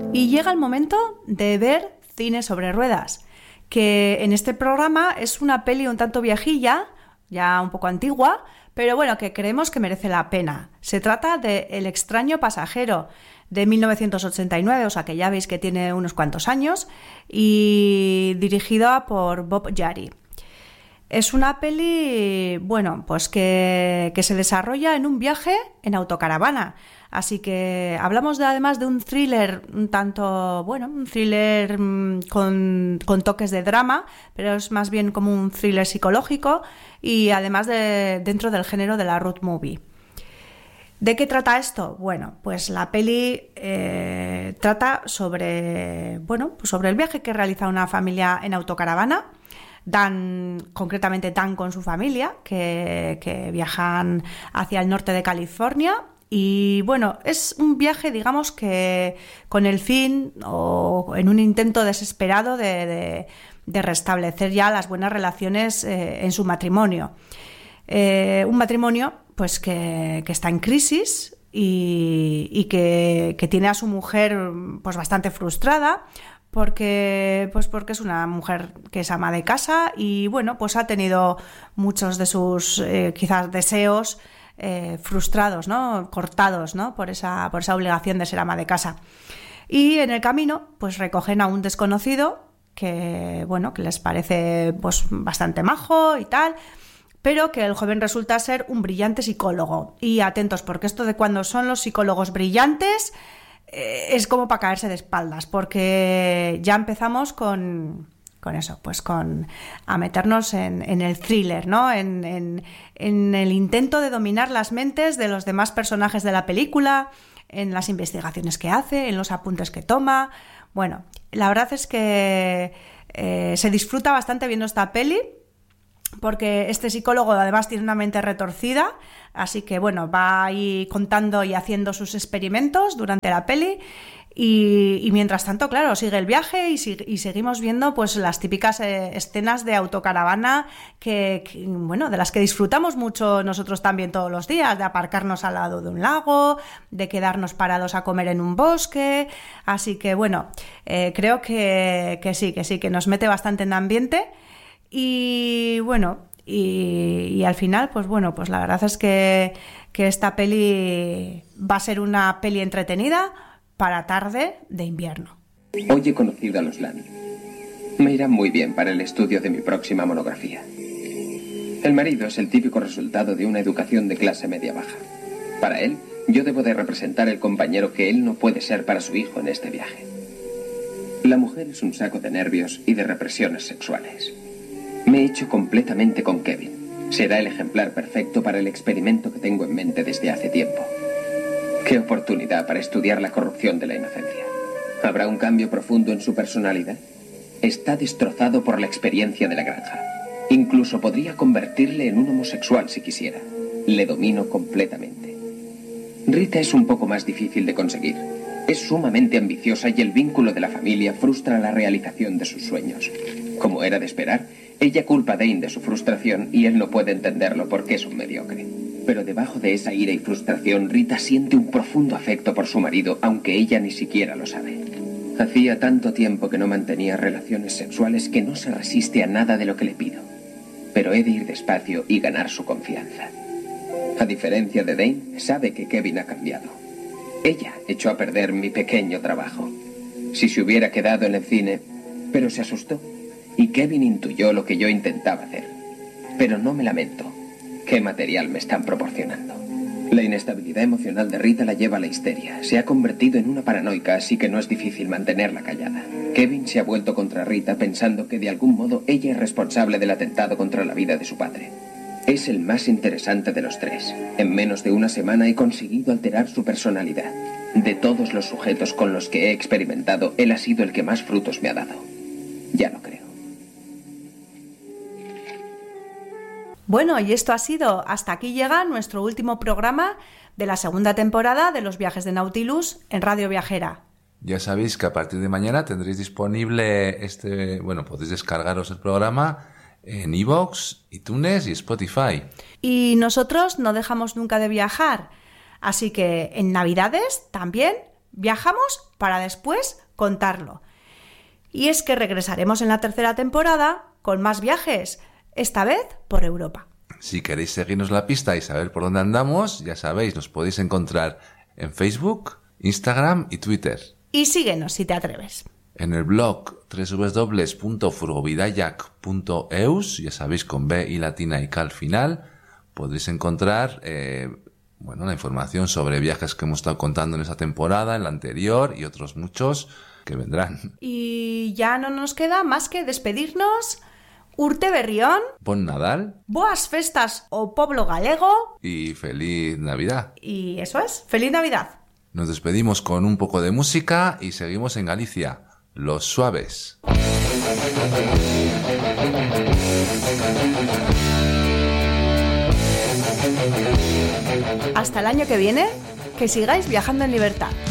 Y llega el momento de ver Cine sobre ruedas, que en este programa es una peli un tanto viejilla, ya un poco antigua, pero bueno, que creemos que merece la pena. Se trata de El extraño pasajero, de 1989, o sea que ya veis que tiene unos cuantos años, y dirigida por Bob Yari. Es una peli, bueno, pues que se desarrolla en un viaje en autocaravana. Así que hablamos además de un thriller un tanto, bueno, un thriller con toques de drama, pero es más bien como un thriller psicológico y además dentro del género de la road movie. ¿De qué trata esto? Bueno, pues la peli trata sobre, bueno, pues sobre el viaje que realiza una familia en autocaravana. Concretamente Dan con su familia, que viajan hacia el norte de California. Y bueno, es un viaje, digamos, que con el fin o en un intento desesperado de restablecer ya las buenas relaciones en su matrimonio. Un matrimonio pues que está en crisis y que tiene a su mujer pues bastante frustrada porque es una mujer que es ama de casa y bueno, pues ha tenido muchos de sus quizás deseos frustrados, ¿no? Cortados, ¿no? por esa obligación de ser ama de casa. Y en el camino pues recogen a un desconocido que bueno, que les parece pues bastante majo y tal, pero que el joven resulta ser un brillante psicólogo. Y atentos, porque esto de cuando son los psicólogos brillantes es como para caerse de espaldas, porque ya empezamos con eso, pues a meternos en el thriller, ¿no? En el intento de dominar las mentes de los demás personajes de la película, en las investigaciones que hace, en los apuntes que toma. Bueno, la verdad es que se disfruta bastante viendo esta peli, porque este psicólogo además tiene una mente retorcida, así que bueno, va ahí contando y haciendo sus experimentos durante la peli y mientras tanto, claro, sigue el viaje y seguimos viendo pues las típicas escenas de autocaravana que bueno, de las que disfrutamos mucho nosotros también todos los días, de aparcarnos al lado de un lago, de quedarnos parados a comer en un bosque, así que bueno, creo que sí, que nos mete bastante en ambiente. Y bueno, y al final, pues bueno, pues la verdad es que esta peli va a ser una peli entretenida para tarde de invierno. Hoy he conocido a los Lani. Me irá muy bien para el estudio de mi próxima monografía. El marido es el típico resultado de una educación de clase media-baja. Para él, yo debo de representar el compañero que él no puede ser para su hijo en este viaje. La mujer es un saco de nervios y de represiones sexuales. Me he hecho completamente con Kevin. Será el ejemplar perfecto para el experimento que tengo en mente desde hace tiempo. Qué oportunidad para estudiar la corrupción de la inocencia. ¿Habrá un cambio profundo en su personalidad? Está destrozado por la experiencia de la granja. Incluso podría convertirle en un homosexual si quisiera. Le domino completamente. Rita es un poco más difícil de conseguir. Es sumamente ambiciosa y el vínculo de la familia frustra la realización de sus sueños. Como era de esperar, ella culpa a Dane de su frustración y él no puede entenderlo porque es un mediocre. Pero debajo de esa ira y frustración, Rita siente un profundo afecto por su marido, aunque ella ni siquiera lo sabe. Hacía tanto tiempo que no mantenía relaciones sexuales que no se resiste a nada de lo que le pido. Pero he de ir despacio y ganar su confianza. A diferencia de Dane, sabe que Kevin ha cambiado. Ella echó a perder mi pequeño trabajo. Si se hubiera quedado en el cine, pero se asustó. Y Kevin intuyó lo que yo intentaba hacer. Pero no me lamento. ¿Qué material me están proporcionando? La inestabilidad emocional de Rita la lleva a la histeria. Se ha convertido en una paranoica, así que no es difícil mantenerla callada. Kevin se ha vuelto contra Rita pensando que de algún modo ella es responsable del atentado contra la vida de su padre. Es el más interesante de los tres. En menos de una semana he conseguido alterar su personalidad. De todos los sujetos con los que he experimentado, él ha sido el que más frutos me ha dado. Ya lo creo. Bueno, y esto ha sido, hasta aquí llega nuestro último programa de la segunda temporada de Los Viajes de Nautilus en Radio Viajera. Ya sabéis que a partir de mañana tendréis disponible podéis descargaros el programa en iVoox, iTunes y Spotify. Y nosotros no dejamos nunca de viajar, así que en Navidades también Viajamos para después contarlo. Y es que regresaremos en la tercera temporada con más viajes, esta vez por Europa. Si queréis seguirnos la pista y saber por dónde andamos, ya sabéis, nos podéis encontrar en Facebook, Instagram y Twitter. Y síguenos si te atreves. En el blog www.furgovidayak.eus, ya sabéis, con B y latina y K al final, podréis encontrar la información sobre viajes que hemos estado contando en esta temporada, en la anterior y otros muchos que vendrán. Y ya no nos queda más que despedirnos. Urte berrión, Bon Nadal, boas festas o pueblo galego y feliz Navidad. y eso es, feliz Navidad. Nos despedimos con un poco de música y seguimos en Galicia, Los Suaves. Hasta el año que viene, que sigáis viajando en libertad.